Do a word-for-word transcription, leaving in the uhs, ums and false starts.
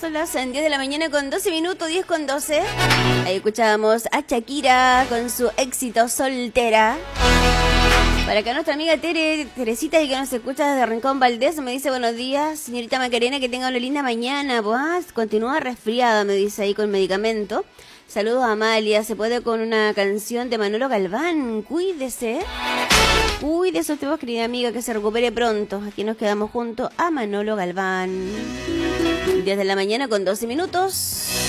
Son las diez de la mañana con doce minutos, diez con doce. Ahí escuchábamos a Shakira con su éxito Soltera. Para acá nuestra amiga Tere, Teresita, y que nos escucha desde Rincón Valdés, me dice buenos días, señorita Macarena, que tenga una linda mañana. Pues continúa resfriada, me dice ahí con medicamento. Saludos a Amalia, se puede con una canción de Manolo Galván, cuídese. Cuídese usted, querida amiga, que se recupere pronto. Aquí nos quedamos junto a Manolo Galván. diez de la mañana con doce minutos.